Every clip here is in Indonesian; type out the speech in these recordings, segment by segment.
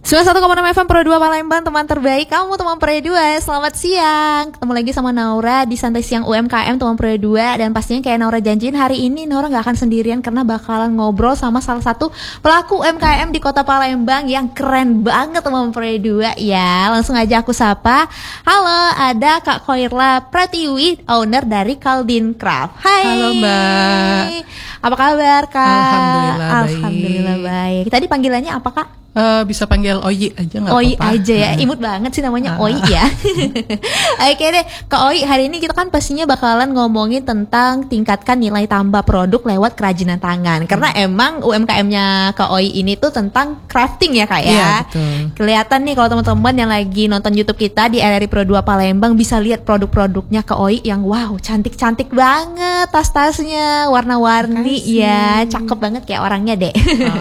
91,6 FM Pro 2 Palembang, teman terbaik kamu, teman Pro 2. Selamat siang. Ketemu lagi sama Naura di Santai Siang UMKM teman Pro 2. Dan pastinya kayak Naura janjiin, hari ini Naura gak akan sendirian karena bakalan ngobrol sama salah satu pelaku UMKM di Kota Palembang yang keren banget teman Pro 2 ya. Langsung aja aku sapa. Halo, ada Kak Koirla Pratiwi, owner dari Kaldin Craft. Hai. Halo Mbak. Apa kabar Kak? Alhamdulillah baik. Tadi panggilannya apa Kak? Bisa panggil Oyi aja nggak Oyi apa-apa. aja ya, imut banget sih namanya Oyi ya. Oke deh, Kak Oyi, hari ini kita kan pastinya bakalan ngomongin tentang tingkatkan nilai tambah produk lewat kerajinan tangan. Karena emang UMKM-nya Kak Oyi ini tuh tentang crafting ya Kak ya. Iya, betul. Kelihatan nih kalau teman-teman yang lagi nonton YouTube kita di RRI Pro 2 Palembang bisa lihat produk-produknya Kak Oyi yang wow, cantik-cantik banget tas-tasnya, warna-warni ya, cakep banget kayak orangnya deh.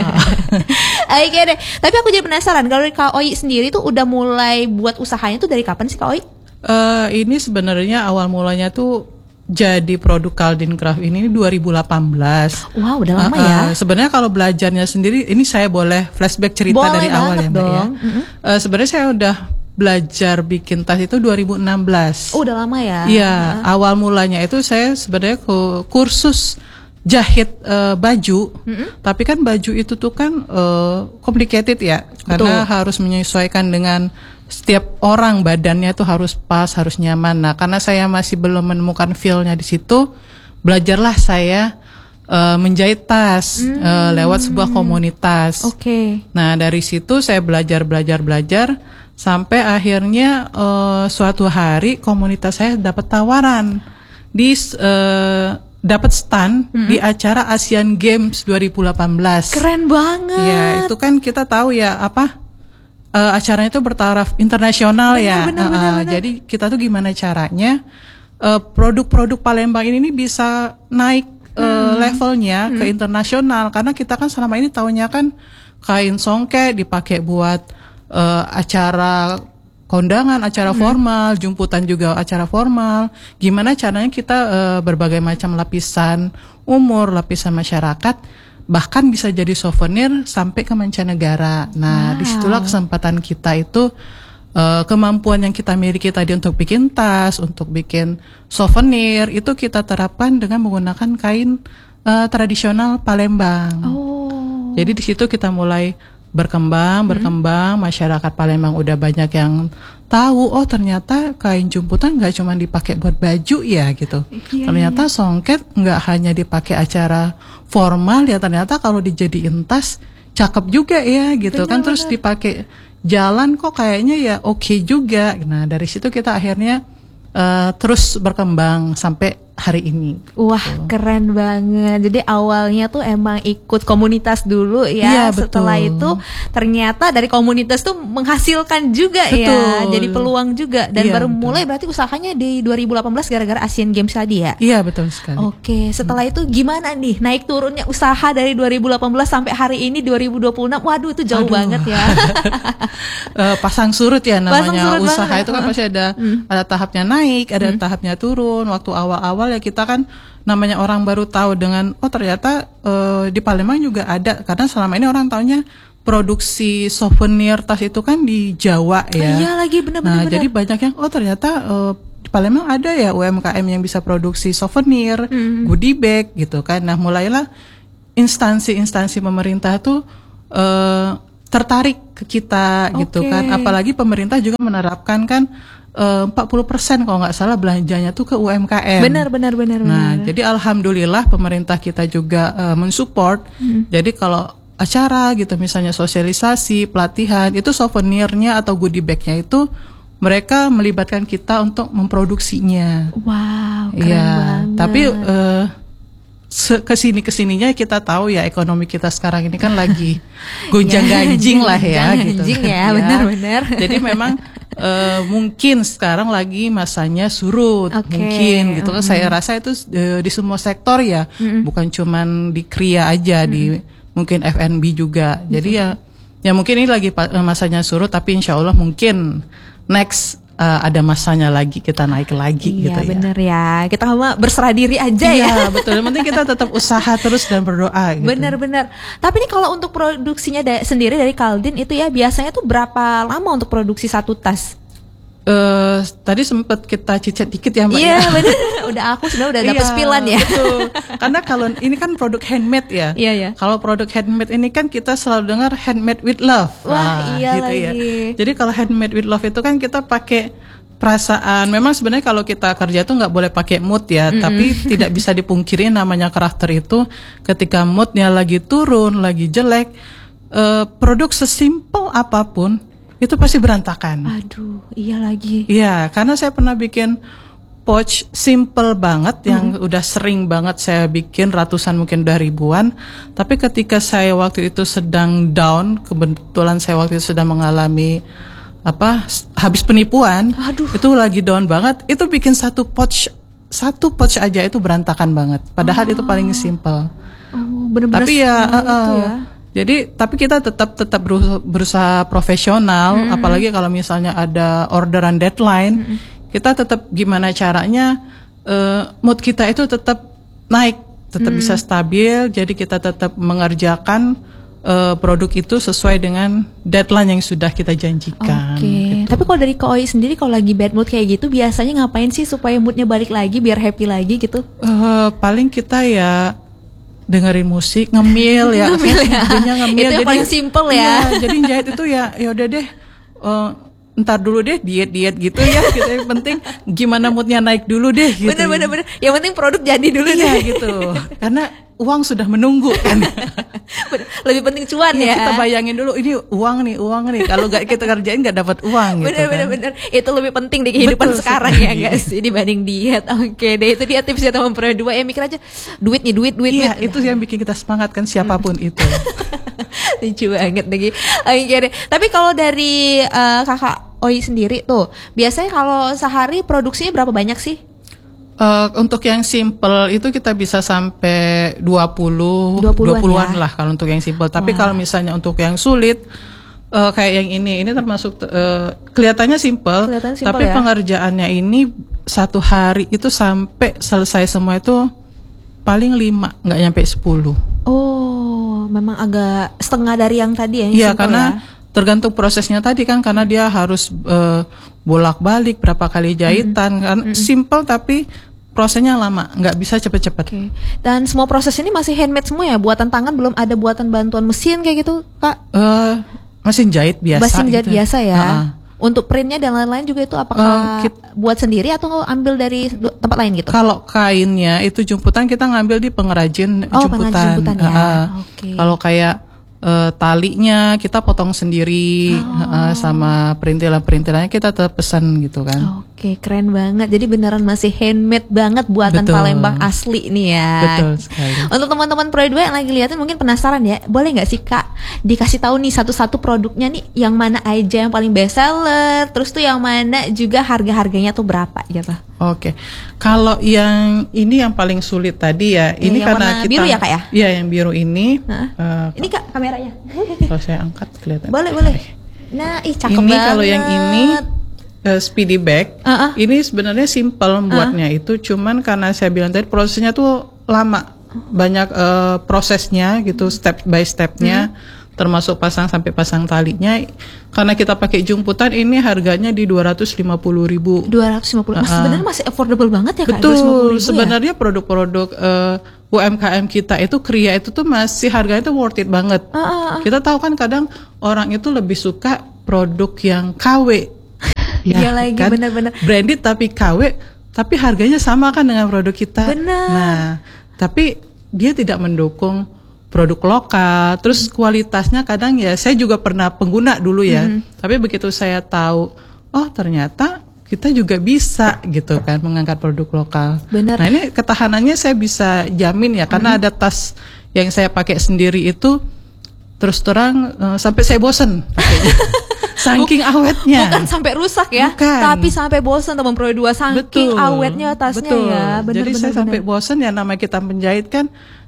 Oke deh. Tapi aku jadi penasaran, kalau Kak Oyi sendiri tuh udah mulai buat usahanya tuh dari kapan sih Kak Oyi? Ini sebenarnya awal mulanya tuh jadi produk Kaldin Craft ini 2018. Wow, udah lama ya. Sebenarnya kalau belajarnya sendiri, ini saya boleh flashback cerita boleh dari awal ya Mbak dong. ya. Sebenarnya saya udah belajar bikin tas itu 2016. Oh, udah lama ya. Iya, awal mulanya itu saya sebenarnya kursus jahit baju, tapi kan baju itu tuh kan complicated ya, karena harus menyesuaikan dengan setiap orang, badannya tuh harus pas, harus nyaman. Nah, karena saya masih belum menemukan feel-nya di situ, belajarlah saya menjahit tas lewat sebuah komunitas. Oke. Nah, dari situ saya belajar sampai akhirnya suatu hari komunitas saya dapat tawaran di dapat stand di acara Asian Games 2018. Keren banget. Ya, itu kan kita tahu ya acaranya itu bertaraf internasional ya. Benar. Jadi kita tuh gimana caranya produk-produk Palembang ini bisa naik levelnya ke internasional, karena kita kan selama ini taunya kan kain songke dipakai buat acara kondangan, acara formal, jemputan juga acara formal. Gimana caranya kita berbagai macam lapisan umur, lapisan masyarakat, bahkan bisa jadi souvenir sampai ke mancanegara. Nah, disitulah kesempatan kita itu, kemampuan yang kita miliki tadi untuk bikin tas, untuk bikin souvenir, itu kita terapkan dengan menggunakan kain tradisional Palembang. Jadi di situ kita mulai berkembang, masyarakat Palembang udah banyak yang tahu, oh ternyata kain jemputan nggak cuma dipakai buat baju ya gitu. Ternyata songket nggak hanya dipakai acara formal ya, ternyata kalau dijadiin tas cakep juga ya gitu. Kan terus dipakai jalan kok kayaknya ya oke juga. Nah, dari situ kita akhirnya terus berkembang sampai hari ini. Wah, keren banget. Jadi awalnya tuh emang ikut komunitas dulu ya. Iya, setelah itu ternyata dari komunitas tuh menghasilkan juga ya. Jadi peluang juga. Dan baru mulai berarti usahanya di 2018 gara-gara Asian Games tadi ya. Iya, betul sekali. Oke, setelah itu gimana nih naik turunnya usaha dari 2018 sampai hari ini 2026? Waduh, itu jauh banget ya. Pasang surut ya namanya usaha banget. itu kan pasti ada tahapnya naik, ada tahapnya turun. Waktu awal-awal ya kita kan namanya orang baru tahu dengan ternyata di Palembang juga ada, karena selama ini orang taunya produksi souvenir tas itu kan di Jawa ya. Iya lagi, benar-benar. Nah, jadi banyak yang ternyata di Palembang ada ya UMKM yang bisa produksi souvenir, goodie bag gitu kan. Nah, mulailah instansi-instansi pemerintah tuh tertarik ke kita gitu kan. Apalagi pemerintah juga menerapkan kan 40% kalau nggak salah belanjanya tuh ke UMKM. Benar. Nah, jadi alhamdulillah pemerintah kita juga mensupport. Jadi kalau acara gitu misalnya sosialisasi, pelatihan, itu souvenirnya atau goodie bagnya itu mereka melibatkan kita untuk memproduksinya. Wow, keren banget. Tapi kesininya kita tahu ya ekonomi kita sekarang ini kan lagi gonjang-ganjing lah ya gitu. Ya, benar-benar. Jadi memang mungkin sekarang lagi masanya surut, mungkin gitu kan. Saya rasa itu di semua sektor ya, bukan cuman di kria aja, di mungkin F&B juga. Jadi ya mungkin ini lagi masanya surut, tapi insya Allah mungkin next ada masanya lagi kita naik lagi gitu Iya ya. bener ya. Kita mah berserah diri aja ya. Iya betul. Yang penting kita tetap usaha terus dan berdoa gitu. Bener-bener. Tapi ini kalau untuk produksinya sendiri dari Caldin itu ya biasanya tuh berapa lama untuk produksi satu tas? Tadi sempat kita cicet dikit ya Mbak. Iya ya. bener. Udah aku sebenarnya udah dapet Iya, spilan ya. Betul. Karena kalau ini kan produk handmade ya. Iya ya. Kalau produk handmade ini kan kita selalu dengar handmade with love. Wah, iya gitu lagi. ya. Jadi kalau handmade with love itu kan kita pakai perasaan. Memang sebenarnya kalau kita kerja tuh nggak boleh pakai mood ya, tapi tidak bisa dipungkiri namanya karakter itu ketika moodnya lagi turun, lagi jelek, produk sesimpel apapun itu pasti berantakan. Aduh, iya lagi. Iya, karena saya pernah bikin pouch simple banget yang udah sering banget saya bikin ratusan mungkin udah ribuan. Tapi ketika saya waktu itu sedang down, kebetulan saya waktu itu sedang mengalami habis penipuan. Aduh. Itu lagi down banget. Itu bikin satu pouch aja itu berantakan banget. Padahal itu paling simple. Oh, bener-bener Tapi ya, gitu ya. jadi tapi kita tetap berusaha profesional, apalagi kalau misalnya ada orderan deadline, kita tetap gimana caranya mood kita itu tetap naik, tetap bisa stabil. Jadi kita tetap mengerjakan produk itu sesuai dengan deadline yang sudah kita janjikan. Oke. Gitu. Tapi kalau dari Koi sendiri kalau lagi bad mood kayak gitu biasanya ngapain sih supaya moodnya balik lagi biar happy lagi gitu? Paling kita ya dengerin musik, ngemil ya. Ngemil ya. Intinya ngemil. Itu yang paling simple ya. Iya, jadi jahit itu ya udah deh. Ntar dulu deh diet gitu ya. Gitu. Yang penting gimana moodnya naik dulu deh. Gitu. Bener. Yang penting produk jadi dulu Iya deh. gitu. Karena uang sudah menunggu kan. Lebih penting cuan ya. Kita bayangin dulu ini uang nih. Kalau nggak kita kerjain nggak dapat uang. Gitu kan. Bener. Itu lebih penting di kehidupan Betul sekarang sekali. ya nggak sih dibanding diet. Oke deh itu dia tipsnya teman Pro 2 ya mikir aja duit nih duit. Iya itu yang bikin kita semangat kan siapapun itu. Lucu banget lagi. Oke deh. Tapi kalau dari kakak Oi sendiri tuh biasanya kalau sehari produksinya berapa banyak sih? Untuk yang simple itu kita bisa sampai 20-an 20-an ya? lah kalau untuk yang simple. Tapi kalau misalnya untuk yang sulit kayak yang ini termasuk kelihatannya simple, tapi ya? pengerjaannya ini satu hari itu sampai selesai semua itu paling 5, nggak nyampe 10. Oh, memang agak setengah dari yang tadi ya? Iya, karena tergantung prosesnya tadi kan, karena dia harus bolak-balik berapa kali jahitan kan, simple tapi prosesnya lama, nggak bisa cepet-cepet. Okay. Dan semua proses ini masih handmade semua ya, buatan tangan, belum ada buatan bantuan mesin kayak gitu, Kak? Mesin jahit biasa. Mesin jahit gitu. biasa ya. Untuk printnya dan lain-lain juga itu apakah buat sendiri atau ambil dari tempat lain gitu? Kalau kainnya itu jumputan kita ngambil di pengrajin jumputan. Pengrajin jumputan ya. Okay. Kalau kayak talinya kita potong sendiri, sama perintilan-perintilannya kita tetap pesan gitu kan. Oke, keren banget. Jadi beneran masih handmade banget buatan Palembang asli nih ya. Betul sekali. Untuk teman-teman Pro 2 yang lagi liatin mungkin penasaran ya, boleh nggak sih Kak dikasih tahu nih satu-satu produknya nih yang mana aja yang paling best seller, terus tuh yang mana juga harga-harganya tuh berapa gitu. Oke. Kalau yang ini yang paling sulit tadi ya, ini yang karena warna kita biru ya Kak ya? Iya, yang biru ini. Ini Kak kameranya. Kalau saya angkat kelihatan. Boleh. Nah, cakep ini banget. Kalau yang ini speedy bag, ini sebenarnya simple buatnya itu, cuman karena saya bilang tadi prosesnya tuh lama, banyak prosesnya gitu, step by stepnya, termasuk pasang sampai pasang talinya. Karena kita pakai jumputan, ini harganya di 250.000. 250. Sebenarnya masih affordable banget ya Kak. Betul. Sebenarnya produk-produk UMKM kita itu Kria itu tuh masih harganya tuh worth it banget. Kita tahu kan kadang orang itu lebih suka produk yang KW. Iya lagi kan? benar-benar Branded tapi KW, tapi harganya sama kan dengan produk kita. Benar. Nah, tapi dia tidak mendukung produk lokal. Terus kualitasnya kadang ya saya juga pernah pengguna dulu ya. Tapi begitu saya tahu, oh ternyata kita juga bisa gitu kan mengangkat produk lokal. Benar. Nah, ini ketahanannya saya bisa jamin ya, karena ada tas yang saya pakai sendiri itu terus terang sampai saya bosen pakainya. Saking awetnya. Bukan sampai rusak ya, tapi sampai bosan teman Pro 2 saking awetnya tasnya ya. Bener, Jadi saya sampai bosan ya, namanya kita penjahit kan.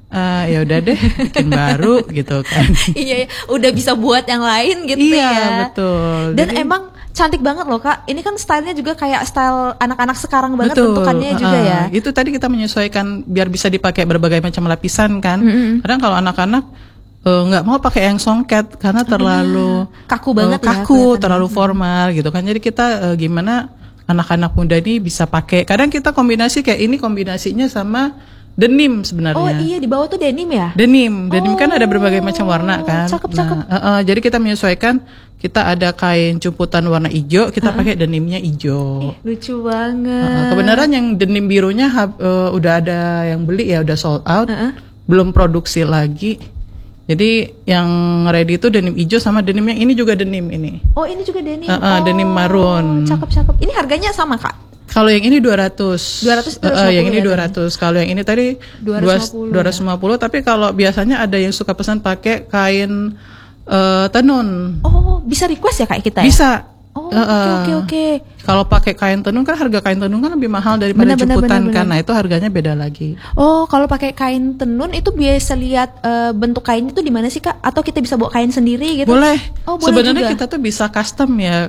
Ya udah deh bikin baru gitu kan. Iya, udah bisa buat yang lain gitu iya, ya. Betul. Dan jadi, emang cantik banget loh Kak. Ini kan stylenya juga kayak style anak-anak sekarang banget, Betul. bentukannya juga ya. Itu tadi kita menyesuaikan biar bisa dipakai berbagai macam lapisan kan. Kadang kalau anak-anak nggak mau pakai yang songket karena terlalu Kaku banget ya kaku, kelihatannya. terlalu formal gitu kan. Jadi kita gimana anak-anak muda ini bisa pakai. Kadang kita kombinasi kayak ini kombinasinya sama denim sebenarnya. Oh iya, di bawah tuh denim ya? Denim kan ada berbagai macam warna kan. Cakep. Jadi kita menyesuaikan. Kita ada kain jumputan warna hijau, kita pakai denimnya hijau. Lucu banget. Kebenaran yang denim birunya udah ada yang beli ya, udah sold out, belum produksi lagi. Jadi yang ready itu denim hijau sama denim yang ini juga denim ini. Oh ini juga denim. Denim marun. Cakep. Ini harganya sama Kak? Kalau yang ini 200. 250 yang ini ya, 200. Kalau yang ini tadi 250. 250. Tapi kalau biasanya ada yang suka pesan pakai kain tenun. Oh bisa request ya Kak kita ya? Bisa. Oh oke. Kalau pakai kain tenun kan harga kain tenun kan lebih mahal daripada jemputan kan. Nah itu harganya beda lagi. Oh kalau pakai kain tenun itu biasa lihat bentuk kainnya tuh di mana sih Kak? Atau kita bisa bawa kain sendiri gitu? Boleh. Oh boleh Sebenarnya juga. kita tuh bisa custom ya.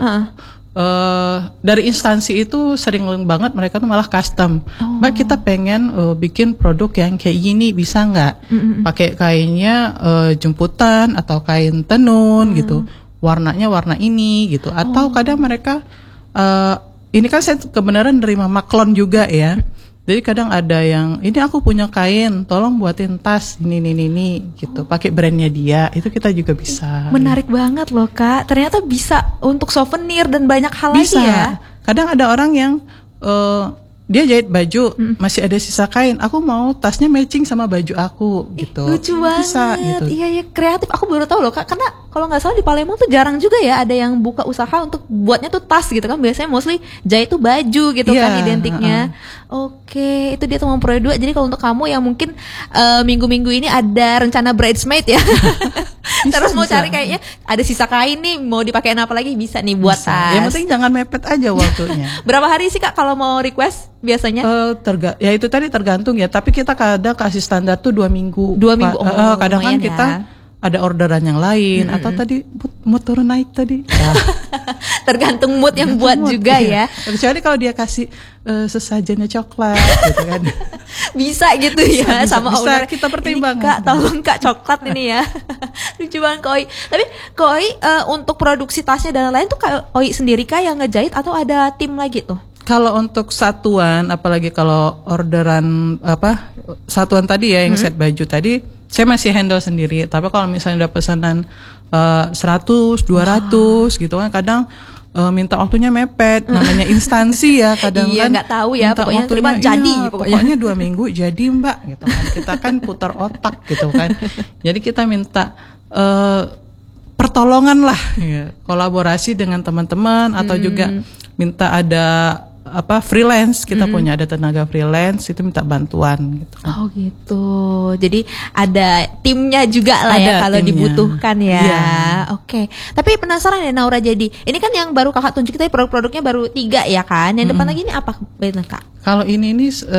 Dari instansi itu sering banget mereka tuh malah custom. Mbak kita pengen bikin produk yang kayak gini, bisa nggak? Pakai kainnya jemputan atau kain tenun gitu. Warnanya warna ini gitu. Atau kadang mereka ini kan saya kebenaran nerima maklon juga ya. Jadi kadang ada yang ini aku punya kain, tolong buatin tas ini gitu. Pakai brandnya dia, itu kita juga bisa. Menarik banget loh Kak. Ternyata bisa untuk souvenir dan banyak hal Bisa. lagi ya. Kadang ada orang yang dia jahit baju, masih ada sisa kain. Aku mau tasnya matching sama baju aku gitu. Lucu banget. Bisa gitu. Iya kreatif. Aku baru tahu loh Kak. Karena kalau nggak salah di Palembang tuh jarang juga ya ada yang buka usaha untuk buatnya tuh tas gitu kan. Biasanya mostly jahit tuh baju gitu kan Iya, identiknya. Oke, itu dia teman Pro 2. Jadi kalau untuk kamu yang mungkin minggu-minggu ini ada rencana bridesmaid ya. Terus mau bisa. cari kayaknya ada sisa kain nih mau dipakein apa lagi bisa nih buat Bisa. tas. Yang penting jangan mepet aja waktunya. Berapa hari sih Kak kalau mau request biasanya? Ya itu tadi tergantung ya. Tapi kita kadang kasih standar tuh 2 minggu. 2 minggu. Kadang kan lumayan kita ya. ada orderan yang lain atau tadi mood turun naik tadi. Ya. Tergantung mood yang buat Mood, juga iya. ya. Kecuali kalau dia kasih sesajennya coklat gitu kan. Bisa gitu ya Bisa, sama bisa owner. kita pertimbangkan. Ini, Kak, tolong Kak coklat ini ya. Lucu banget Kak Oi. Tapi Kak Oi untuk produksi tasnya dan lain-lain tuh Kak Oi sendiri Kak yang ngejahit atau ada tim lagi tuh? Kalau untuk satuan, apalagi kalau orderan satuan tadi ya yang set baju tadi, saya masih handle sendiri. Tapi kalau misalnya udah pesanan 100, 200 gitu kan, kadang minta waktunya mepet. Namanya instansi ya, kadang Iya, kan nggak tahu ya, minta pokoknya terima waktunya, jadi, iya, pokoknya. pokoknya 2 minggu jadi Mbak gitu kan. Kita kan putar otak gitu kan. Jadi kita minta pertolongan lah, ya, kolaborasi dengan teman-teman atau juga minta ada freelance, kita punya ada tenaga freelance itu minta bantuan gitu kan. Oh gitu. Jadi ada timnya juga lah ya Ada kalau timnya. dibutuhkan ya. Iya. Oke. Tapi penasaran ya Naura, jadi ini kan yang baru Kakak tunjukin tadi produk-produknya baru 3 ya kan. Yang depan lagi ini apa benar Kak? Kalau ini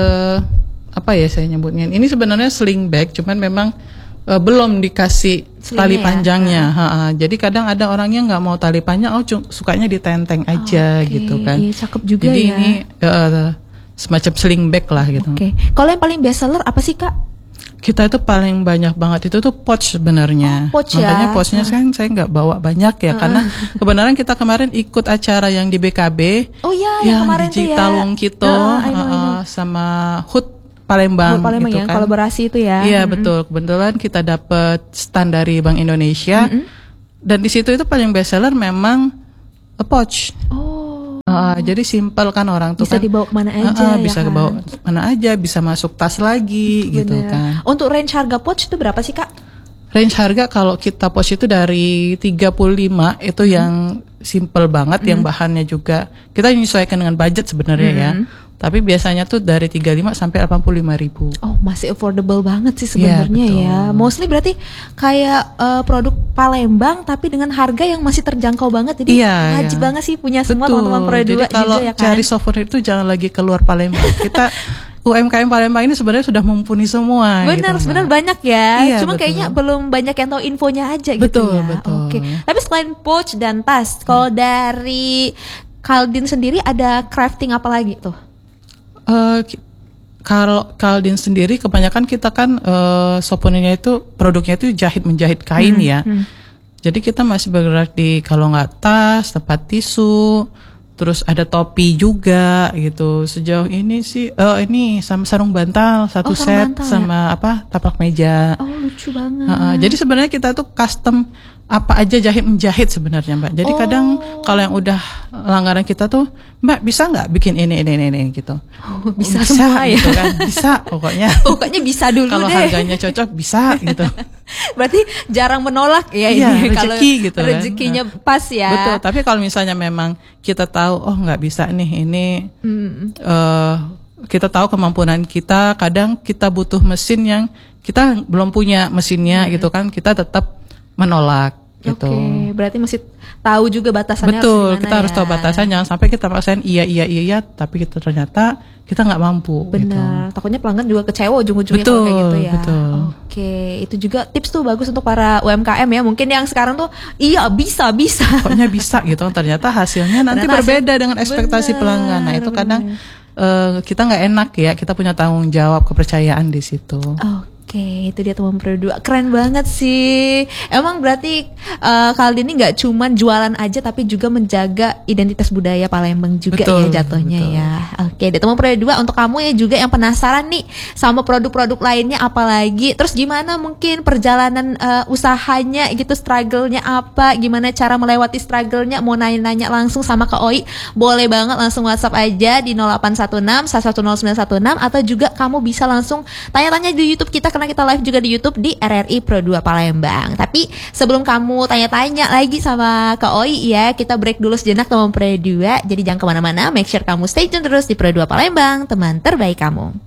apa ya saya nyebutnya? Ini sebenarnya sling bag, cuman memang belum dikasih Slingnya tali ya? panjangnya. Jadi kadang ada orang yang nggak mau tali panjang, sukanya ditenteng aja Oke, gitu kan. iya, cakep juga Jadi ya. ini semacam sling bag lah gitu. Oke. Kalau yang paling best seller apa sih Kak? Kita itu paling banyak banget itu tuh pouch sebenarnya. Oh, pouch ya. Makanya pouchnya kan saya nggak bawa banyak ya, karena kebenaran kita kemarin ikut acara yang di BKB. Oh iya, yang kemarin tuh ya. Digital Wong Kito I know. sama HUT Palembang, Palembang gitu ya, kan. kolaborasi itu ya. Iya betul. Kebetulan kita dapat stand dari Bank Indonesia dan di situ itu paling best seller memang a pouch. Oh. Jadi simpel kan orang tuh Bisa kan. dibawa kemana aja ya bisa kan? dibawa mana aja, bisa masuk tas lagi gitu Bener. kan. Untuk range harga pouch itu berapa sih Kak? Range harga kalau kita pouch itu dari 35 itu yang simple banget, yang bahannya juga kita menyesuaikan dengan budget sebenarnya ya. Tapi biasanya tuh dari 35 sampai 85.000. Oh, masih affordable banget sih sebenarnya Iya, ya. betul. Mostly berarti kayak produk Palembang tapi dengan harga yang masih terjangkau banget. Jadi Iya, wajib iya. banget sih punya semua teman-teman Pro 2 Jadi kalau juga ya kan. cari souvenir itu jangan lagi keluar Palembang. Kita UMKM Palembang ini sebenarnya sudah mumpuni semua. Benar, gitu, sebenarnya Mbak. banyak ya. Iya, Cuma betul. kayaknya belum banyak yang tahu infonya aja gitu Betul, ya. betul. Oke. Tapi selain pouch dan tas, kalau dari Kaldin sendiri ada crafting apa lagi tuh? Kalau Kaldin sendiri kebanyakan kita kan Soponinya itu produknya itu menjahit kain ya. Jadi kita masih bergerak di kalau nggak tas, tempat tisu, terus ada topi juga gitu. Sejauh ini sih ini sama sarung bantal satu sarung set bantal, sama tapak meja. Oh, lucu banget. Jadi sebenarnya kita tuh custom apa aja menjahit sebenarnya Mbak. Jadi kadang kalau yang udah langgaran kita tuh Mbak bisa nggak bikin ini gitu. Bisa semua ya? Gitu kan. Bisa pokoknya. Pokoknya bisa dulu Kalau deh. harganya cocok bisa gitu. Berarti jarang menolak ya Iya, ini rezeki kalau gitu kan. rezekinya pas ya. Betul. Tapi kalau misalnya memang kita tahu nggak bisa nih ini kita tahu kemampuan kita, kadang kita butuh mesin yang kita belum punya mesinnya gitu kan, kita tetap menolak gitu. Oke, berarti masih tahu juga batasannya. Betul, harus kita gimana harus ya. tahu batasan, jangan sampai kita paksain iya, tapi kita ternyata kita nggak mampu. Gitu. Benar, takutnya pelanggan juga kecewa ujung-ujungnya kalau kayak gitu ya. Betul. Oke, itu juga tips tuh bagus untuk para UMKM ya. Mungkin yang sekarang tuh iya bisa. Pokoknya bisa gitu, ternyata hasilnya nanti Ternyata berbeda dengan ekspektasi benar, pelanggan. Nah itu kadang benar. kita nggak enak ya, kita punya tanggung jawab kepercayaan di situ. Oke, itu dia teman berdua. Keren banget sih. Emang berarti Kaldin ini nggak cuman jualan aja, tapi juga menjaga identitas budaya Palembang juga Betul, ya jatuhnya betul. ya. Oke, deh teman berdua, untuk kamu ya juga yang penasaran nih sama produk-produk lainnya apalagi. Terus gimana mungkin perjalanan usahanya gitu, struggle-nya apa? Gimana cara melewati struggle-nya? Mau nanya-nanya langsung sama Kak Oi? Boleh banget langsung WhatsApp aja di 0816 110916 atau juga kamu bisa langsung tanya-tanya di YouTube kita karena kita live juga di YouTube di RRI Pro 2 Palembang. Tapi sebelum kamu tanya-tanya lagi sama Kak Oi ya, kita break dulu sejenak teman Pro 2. Jadi jangan kemana-mana, make sure kamu stay tune terus di Pro 2 Palembang, teman terbaik kamu.